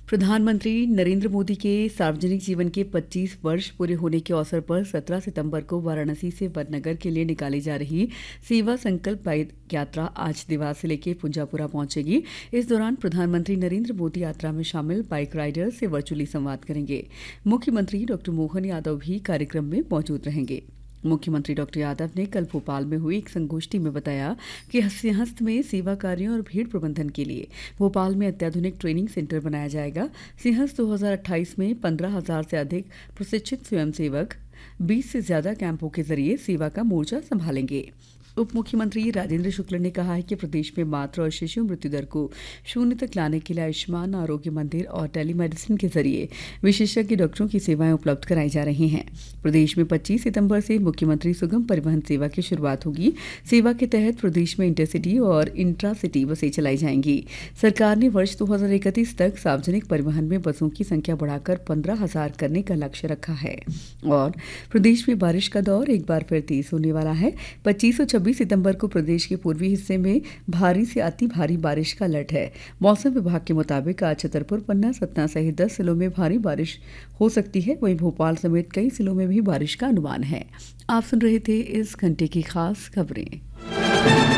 प्रधानमंत्री नरेंद्र मोदी के सार्वजनिक जीवन के 25 वर्ष पूरे होने के अवसर पर 17 सितंबर को वाराणसी से वडनगर के लिए निकाली जा रही सेवा संकल्प बाइक यात्रा आज देवास जिले के पुंजापुरा पहुंचेगी। इस दौरान प्रधानमंत्री नरेंद्र मोदी यात्रा में शामिल बाइक राइडर्स से वर्चुअली संवाद करेंगे। मुख्यमंत्री डॉ मोहन यादव भी कार्यक्रम में मौजूद रहेंगे। मुख्यमंत्री डॉक्टर यादव ने कल भोपाल में हुई एक संगोष्ठी में बताया कि सिंहस्थ में सेवा कार्यों और भीड़ प्रबंधन के लिए भोपाल में अत्याधुनिक ट्रेनिंग सेंटर बनाया जाएगा। सिंहस्थ 2028 में 15,000 से अधिक प्रशिक्षित स्वयंसेवक 20 से ज्यादा कैंपों के जरिए सेवा का मोर्चा संभालेंगे। उप मुख्यमंत्री राजेंद्र शुक्ल ने कहा है कि प्रदेश में मातृ और शिशु मृत्यु दर को शून्य तक लाने के लिए आयुष्मान आरोग्य मंदिर और टेलीमेडिसिन के जरिए विशेषज्ञ डॉक्टरों की सेवाएं उपलब्ध कराई जा रही हैं। प्रदेश में 25 सितंबर से मुख्यमंत्री सुगम परिवहन सेवा की शुरुआत होगी। सेवा के तहत प्रदेश में इंटरसिटी और इंट्रासिटी बसें चलाई जाएंगी। सरकार ने वर्ष 2031 तक सार्वजनिक परिवहन में बसों की संख्या बढ़ाकर 15,000 करने का लक्ष्य रखा है। और प्रदेश में बारिश का दौर एक बार फिर तेज होने वाला है। 25 और 26 सितंबर को प्रदेश के पूर्वी हिस्से में भारी से अति भारी बारिश का अलर्ट है। मौसम विभाग के मुताबिक आज छतरपुर, पन्ना, सतना सहित 10 जिलों में भारी बारिश हो सकती है। वहीं भोपाल समेत कई जिलों में भी बारिश का अनुमान है। आप सुन रहे थे इस घंटे की खास खबरें।